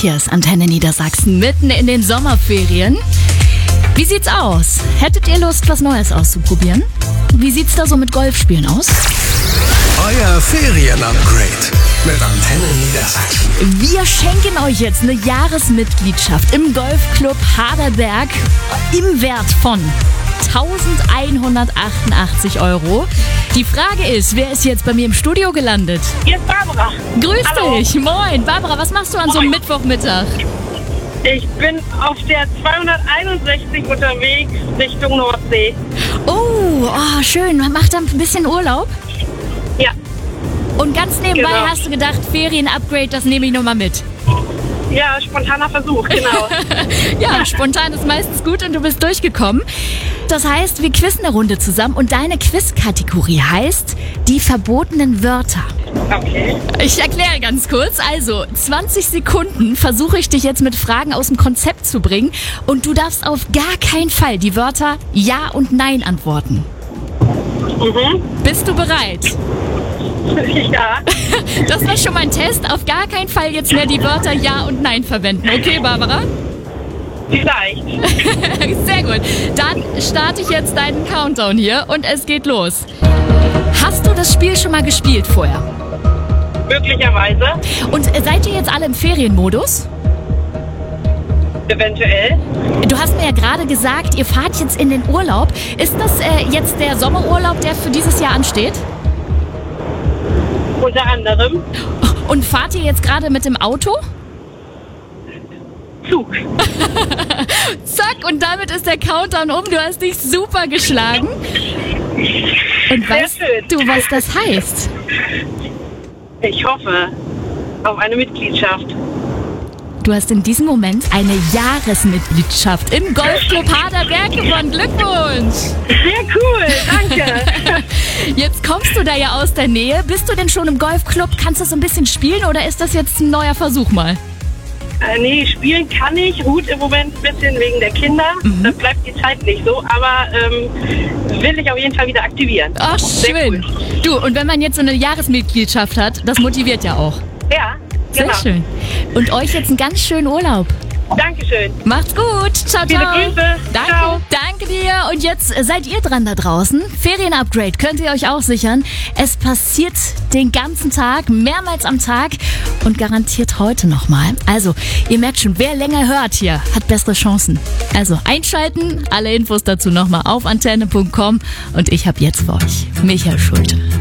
Hier ist Antenne Niedersachsen, mitten in den Sommerferien. Wie sieht's aus? Hättet ihr Lust, was Neues auszuprobieren? Wie sieht's da so mit Golfspielen aus? Euer Ferien-Upgrade mit Antenne Niedersachsen. Wir schenken euch jetzt eine Jahresmitgliedschaft im Golfclub Harderberg im Wert von 1.188 €. Die Frage ist, wer ist jetzt bei mir im Studio gelandet? Hier ist Barbara. Grüß Hallo. dich, moin. Barbara, was machst du an so einem Mittwochmittag? Ich bin auf der 261 unterwegs Richtung Nordsee. Oh, schön. Man macht da ein bisschen Urlaub. Ja, Und ganz nebenbei Genau. hast du gedacht, Ferien-Upgrade, das nehme ich nochmal mit. ja, spontaner Versuch, genau. Ja, spontan ist meistens gut und du bist durchgekommen. Das heißt, wir quizzen eine Runde zusammen und deine Quizkategorie heißt die verbotenen Wörter. Okay. Ich erkläre ganz kurz. Also, 20 Sekunden versuche ich dich jetzt mit Fragen aus dem Konzept zu bringen und du darfst auf gar keinen Fall die Wörter Ja und Nein antworten. Bist du bereit? Ja, Das war schon mal ein Test. Auf gar keinen Fall jetzt mehr die Wörter Ja und Nein verwenden. Okay, Barbara? vielleicht. Sehr gut. Dann starte ich jetzt deinen Countdown hier und es geht los. Hast du das Spiel schon mal gespielt vorher? Möglicherweise, Und seid ihr jetzt alle im Ferienmodus? eventuell. Du hast mir ja gerade gesagt, ihr fahrt jetzt in den Urlaub. Ist das jetzt der Sommerurlaub, der für dieses Jahr ansteht? Unter anderem Und fahrt ihr jetzt gerade mit dem Auto? Zug. Zack, und damit ist der Countdown um. Du hast dich super geschlagen. Und weißt schön. du, was das heißt? Ich hoffe auf eine Mitgliedschaft. Du hast in diesem Moment eine Jahresmitgliedschaft im Golfclub Harderberg gewonnen. Glückwunsch! Sehr cool, danke. Jetzt kommst du da ja aus der Nähe. Bist du denn schon im Golfclub? Kannst du so ein bisschen spielen oder ist das jetzt ein neuer Versuch mal? Nee, spielen kann ich. Ruht im Moment ein bisschen wegen der Kinder. Da bleibt die Zeit nicht so, aber will ich auf jeden Fall wieder aktivieren. Ach, Sehr schön. cool. Du, und wenn man jetzt so eine Jahresmitgliedschaft hat, das motiviert ja auch. Ja, Sehr genau. schön. Und euch jetzt einen ganz schönen Urlaub. Dankeschön. Macht's gut. Ciao, Viele ciao. Grüße. Danke. Ciao. Danke dir. Und jetzt seid ihr dran da draußen. Ferien-Upgrade könnt ihr euch auch sichern. Es passiert den ganzen Tag, mehrmals am Tag und garantiert heute nochmal. Also, ihr merkt schon, wer länger hört hier, hat bessere Chancen. Also, einschalten. Alle Infos dazu nochmal auf antenne.com. Und ich habe jetzt für euch Michael Schulte.